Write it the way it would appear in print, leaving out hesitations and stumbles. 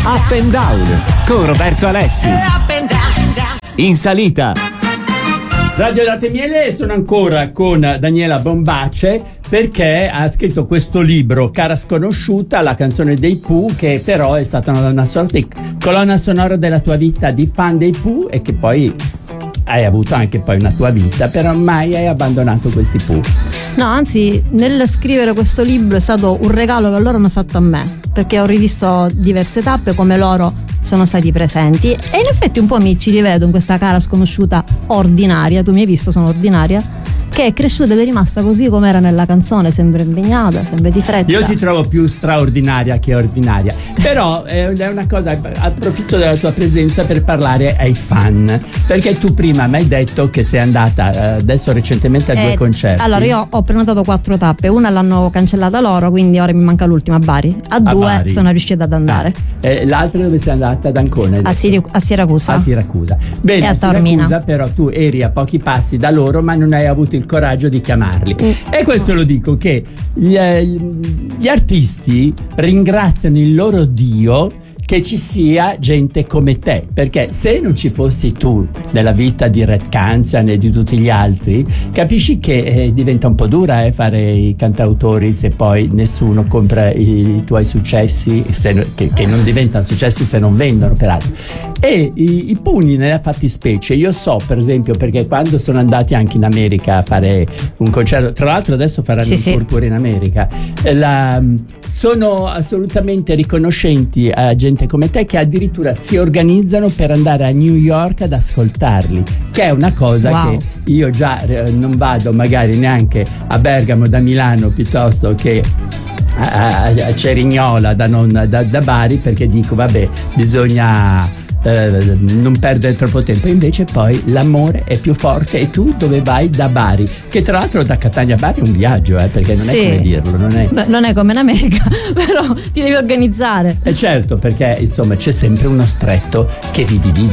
Up and Down con Roberto Alessi. In salita. Radio Latte Miele, sono ancora con Daniela Bombace perché ha scritto questo libro, Cara sconosciuta, la canzone dei Pooh, che però è stata una sorta di colonna sonora della tua vita di fan dei Pooh, e che poi hai avuto anche poi una tua vita, però mai hai abbandonato questi Pooh. No, anzi, nel scrivere questo libro è stato un regalo che loro hanno fatto a me, perché ho rivisto diverse tappe come loro sono stati presenti, e in effetti un po' mi ci rivedo in questa cara sconosciuta ordinaria. Tu mi hai visto, sono ordinaria, che è cresciuta ed è rimasta così come era nella canzone, sempre impegnata, sempre di fretta. Io ti trovo più straordinaria che ordinaria, però è una cosa, approfitto della tua presenza per parlare ai fan, perché tu prima mi hai detto che sei andata adesso recentemente a 2 concerti. Allora, io ho prenotato 4 tappe, una l'hanno cancellata loro, quindi ora mi manca l'ultima a Bari, a 2 Bari. sono riuscita ad andare. L'altra dove sei andata? Ad Ancona? A Siracusa. A Siracusa. Bene, e a Siracusa, però tu eri a pochi passi da loro, ma non hai avuto il coraggio di chiamarli. E questo lo dico, che gli artisti ringraziano il loro Dio che ci sia gente come te, perché se non ci fossi tu nella vita di Red Canzian e di tutti gli altri, capisci che diventa un po' dura fare i cantautori se poi nessuno compra i tuoi successi, che non diventano successi se non vendono, peraltro. E i Puni nella fattispecie, io so per esempio, perché quando sono andati anche in America a fare un concerto, tra l'altro adesso faranno un tour pure in America, sono assolutamente riconoscenti a gente come te, che addirittura si organizzano per andare a New York ad ascoltarli, che è una cosa che io già non vado magari neanche a Bergamo da Milano piuttosto che a Cerignola da Bari, perché dico vabbè, bisogna non perdere troppo tempo. Invece poi l'amore è più forte, e tu dove vai? Da Bari, che tra l'altro da Catania a Bari è un viaggio, perché non è come dirlo, non è come in America, però ti devi organizzare. Certo, perché insomma c'è sempre uno stretto che vi divide.